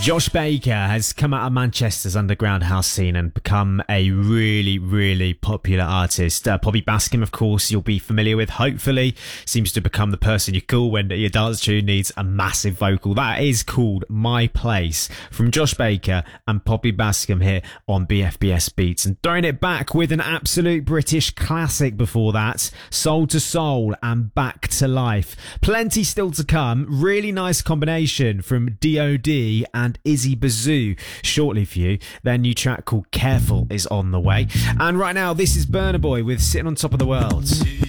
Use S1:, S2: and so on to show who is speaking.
S1: Josh Baker has come out of Manchester's underground house scene and become a really, really popular artist. Poppy Bascom, of course, you'll be familiar with, hopefully. Seems to become the person you call when your dance tune needs a massive vocal. That is called My Place from Josh Baker and Poppy Bascom here on BFBS Beats. And throwing it back with an absolute British classic before that, Soul to Soul and Back to Life. Plenty still to come. Really nice combination from DOD and Izzy Bazoo shortly for you. Their new track called Careful is on the way. And right now, this is Burna Boy with Sitting on Top of the World.